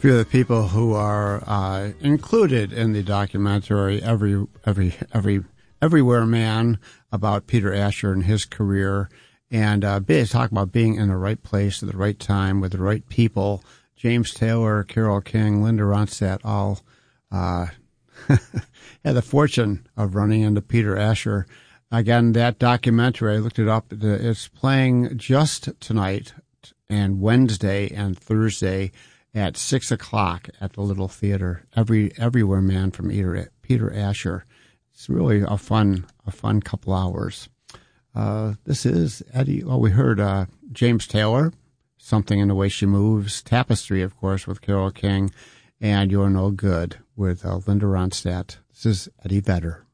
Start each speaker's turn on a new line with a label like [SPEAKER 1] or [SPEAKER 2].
[SPEAKER 1] few of the people who are included in the documentary Everywhere Man about Peter Asher and his career, and talk about being in the right place at the right time with the right people. James Taylor, Carole King, Linda Ronstadt all had the fortune of running into Peter Asher. Again, that documentary, I looked it up, it's playing just tonight and Wednesday and Thursday at 6 o'clock at the Little Theater. Everywhere Man from Peter Asher. It's really a fun couple hours. This is Eddie. Well, we heard James Taylor, Something in the Way She Moves, Tapestry, of course, with Carole King, and You're No Good with Linda Ronstadt. This is Eddie Vedder.